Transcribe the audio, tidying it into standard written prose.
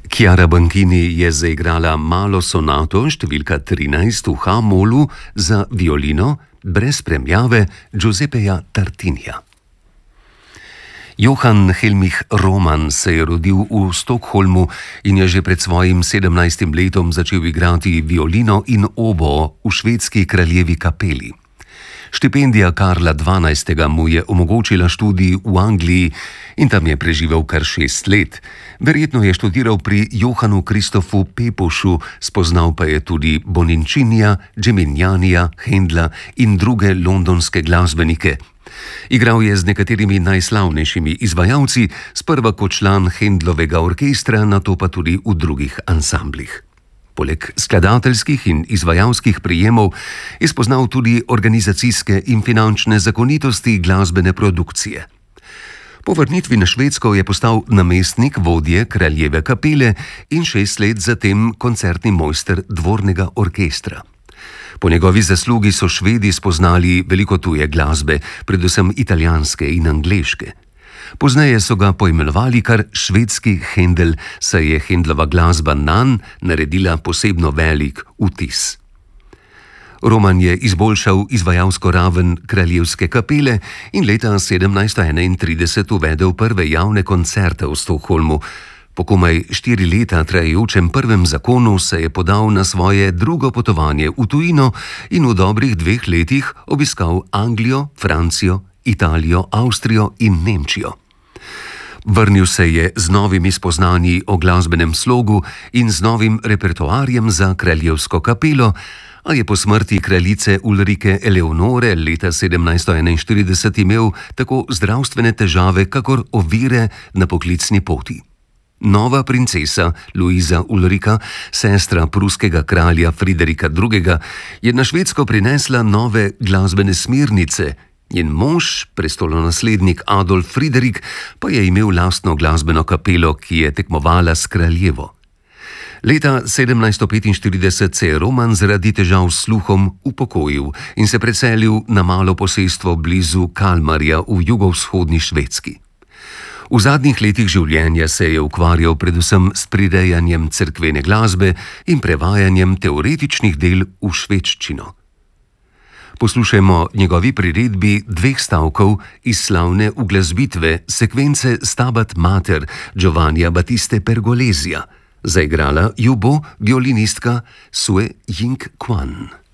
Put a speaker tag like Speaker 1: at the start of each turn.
Speaker 1: Chiara Banchini je zaigrala malo sonato številka 13 v H-molu za violino brez spremljave Giuseppeja Tartinija. Johann Helmich Roman se je rodil v Stockholmu in je že pred svojim 17. letom začel igrati violino in oboo v švedski kraljevi kapeli. Štipendija Karla XII. Mu je omogočila študij v Angliji in tam je preživel kar 6 let. Verjetno je študiral pri Johannu Kristofu Pepušu, spoznal pa je tudi Bonincinija, Geminianija, Händla in druge londonske glasbenike. Igral je z nekaterimi najslavnejšimi izvajalci, sprva kot član Händlovega orkestra, nato pa tudi v drugih ansamblih. Poleg skladateljskih in izvajalskih prijemov je spoznal tudi organizacijske in finančne zakonitosti glasbene produkcije. Po vrnitvi na Švedsko je postal namestnik vodje kraljeve kapele in 6 let zatem koncertni mojster dvornega orkestra. Po njegovi zaslugi so Švedi spoznali veliko tuje glasbe, predvsem italijanske in angleške. Pozneje so ga poimenovali kar švedski Händel, saj je Händlova glasba nanj naredila posebno velik vtis. Roman je izboljšal izvajalsko raven kraljevske kapele in leta 1731 uvedel prve javne koncerte v Stockholmu. Po komaj 4 leta trajajočem prvem zakonu se je podal na svoje drugo potovanje v tujino in v dobrih 2 letih obiskal Anglijo, Francijo, Italijo, Avstrijo in Nemčijo. Vrnil se je z novimi spoznanji o glasbenem slogu in z novim repertoarjem za kraljevsko kapelo, a je po smrti kraljice Ulrike Eleonore leta 1741 imel tako zdravstvene težave, kakor ovire na poklicni poti. Nova princesa Luiza Ulrika, sestra pruskega kralja Friderika II., je na Švedsko prinesla nove glasbene smernice. Njen mož, prestolonaslednik Adolf Friderik, pa je imel lastno glasbeno kapelo, ki je tekmovala s kraljevo. Leta 1745 se je Roman zaradi težav s sluhom upokojil in se preselil na malo posestvo blizu Kalmarja v jugovzhodni Švedski. V zadnjih letih življenja se je ukvarjal predvsem s prirejanjem cerkvene glasbe in prevajanjem teoretičnih del v švedščino. Poslušajmo njegovi priredbi 2 stavkov iz slavne uglasbitve sekvence Stabat Mater Giovannija Battiste Pergolesija. Zaigrala ju bo violinistka Sue Ying Quan.